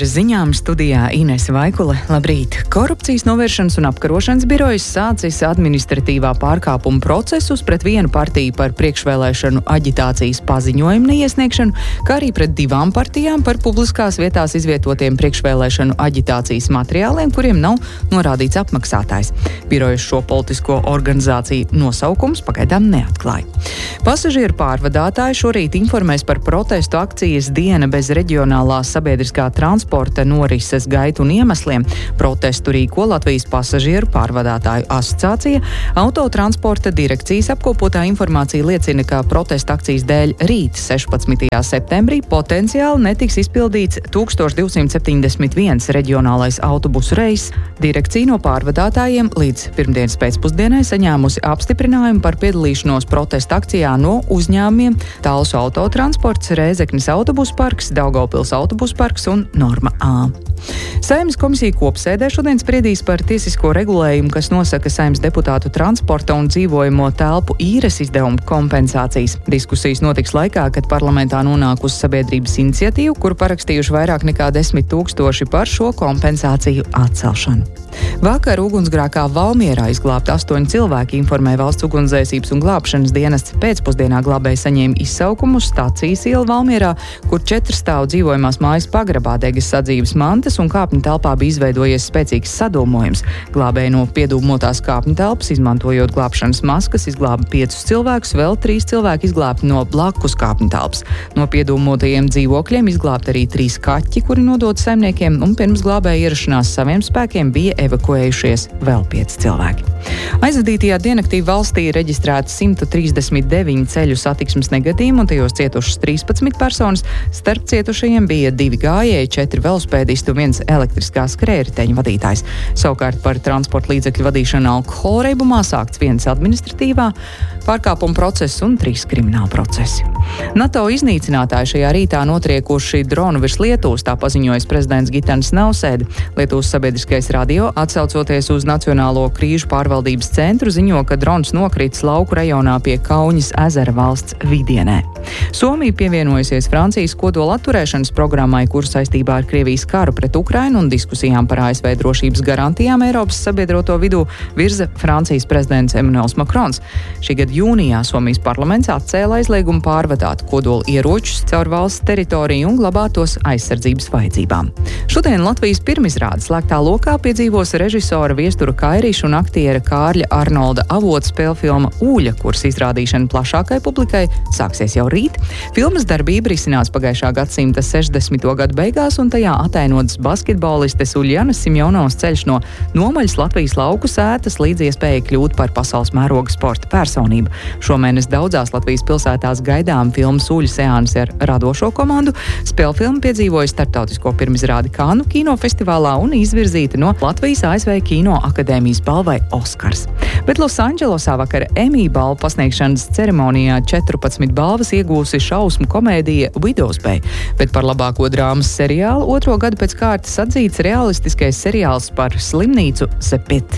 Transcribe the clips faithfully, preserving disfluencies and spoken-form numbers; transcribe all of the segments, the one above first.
ziņām studijā Inese Vaikule. Labrīt! Korupcijas novēršanas un apkarošanas birojas sācis administratīvā pārkāpuma procesus pret vienu partiju par priekšvēlēšanu aģitācijas paziņojumu neiesniegšanu, kā arī pret divām partijām par publiskās vietās izvietotiem priekšvēlēšanu aģitācijas materiāliem, kuriem nav norādīts apmaksātājs. Birojas šo politisko organizāciju nosaukums pagaidām neatklāja. Pasažieru pārvadātāji šorīt informēs par protestu akcijas Diena bez reģionālās sabiedriskā transporta norises gaitu un iemesliem. Protestu rīko Latvijas pasažieru pārvadātāju asociācija. Autotransporta direkcijas apkopotā informācija liecina, ka protesta akcijas dēļ rīt, sešpadsmitajā septembrī, potenciāli netiks izpildīts tūkstoš divsimt septiņdesmit viens reģionālais autobusu reiss. Direkcija no pārvadātājiem līdz pirmdienas pēcpusdienai saņēmusi apstiprinājumu par piedalīšanos protesta akcijā no uzņēmumiem Talsu autotransports, Rēzeknes autobusu parks, Daugavpils autobusu parks un Norma A. Saeimas komisija kopsēdē šodien spriedīs par tiesisko regulējumu, kas nosaka Saeimas deputātu transporta un dzīvojamo telpu īres izdevumu kompensācijas. Diskusijas notiks laikā, kad parlamentā nonākusi sabiedrības iniciatīva, kuru parakstījuši vairāk nekā desmit tūkstoši par šo kompensāciju atcelšanu. Vakar ugunsgrēkā Valmierā izglābti astoņi cilvēki, informē Valsts ugunsdzēsības un glābšanas dienests. Pēcpusdienā glābēji saņēma izsaukumu uz Stacijas ielu Valmierā, kur četru stāvu dzīvojamās mājas pagrabā degas sadzīves mantas un kāpņu telpā bija izveidojies spēcīgs sadūmojums. Glābēji no piedūmotās kāpņu telpas, izmantojot glābšanas maskas, izglāba piecus cilvēkus, vēl trīs cilvēki izglābti no blakus kāpņu telpas. No piedūmotajiem dzīvokļiem izglābti arī trīs kaķi, kuri nodoti saimniekiem, un pirms glābēju ierašanās saviem spēkiem bija evakuējušies vēl pieci cilvēki. Aizvadītajā diennaktī valstī reģistrēti simt trīsdesmit deviņi ceļu satiksmes negadījumi, un tajos cietušas trīspadsmit personas. Starp cietušajiem bija divi gājēji, četri velospēdisti un viens elektriskā skrējriteņa vadītājs. Savukārt par transporta līdzekļu vadīšanu alkohola reibumā sākts viens administratīvā pārkāpuma process un trīs krimināla procesi. NATO iznīcinātāji šajā rītā notriekuši dronu virs Lietuvas, tā paziņojas prezidents Gitanis Nausēda. Lietuvas sabiedriskais radio, atsaucoties uz Nacionālo krīžu pārvaldības centru, ziņo, ka drons nokritis lauku rajonā pie Kauņas ezera valsts vidienē. Somija pievienojusies Francijas kodola atturēšanas programmai, kur saistībā ar Krievijas karu pret Ukrainu un diskusijām par A S V drošības garantijām Eiropas sabiedroto vidū virza Francijas prezidents Emmanuels Macrons. Šī gada jūnijā Somijas parlaments atcēla aizliegumu pārvadāt kodola ieročus caur valsts teritoriju un glabāt tos aizsardzības vajadzībām. Šodien Latvijas pirmizrāde slēgtā lokā piedzīvos režisora Viestura Kairīša un aktiera Kārļa Arnolda avotu spēlfilma Ūļa, kuras izrādīšana plašākai publikai sāksies jau rīt. Filmas darbība risinās pagājušā gadsimta sešdesmito gadu beigās, un tajā atainotas basketbolistes Uļjanas Simjonovas ceļš no nomaļas Latvijas lauku sētas līdz iespēja kļūt par pasaules mēroga sporta personību. Šomēnes daudzās Latvijas pilsētās gaidām filmas Ūļa seansi ar radošo komandu. Spēlfilma piedzīvoja starptautisko pirmizrādi Kannu kinofestivālā un izvirzīta no Latvijas A S V Kino akadēmijas balvai Oskars. Bet Losandželosā vakar Emmy balvu pasniegšanas ceremonijā četrpadsmit balvas iegūsi šausmu komēdija Widow's Bay, bet par labāko drāmas seriālu otro gadu pēc kārtas atzīts realistiskais seriāls par slimnīcu The Pit.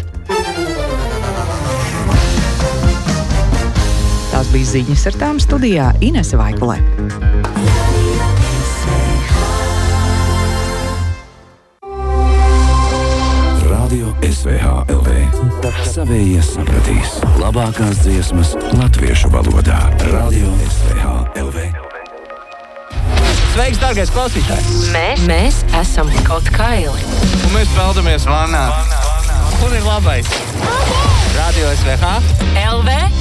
Tās bija ziņas, ar tām studijā Inese Vaikule. Radio S V H L V. Savējie sapratīs. Labākās dziesmas latviešu valodā. Radio S V H L V. Sveiks, dārgais klausītājs! Mēs, mēs esam kaut kaili. Un mēs peldamies vannā. Kur ir labais? Radio S V H L V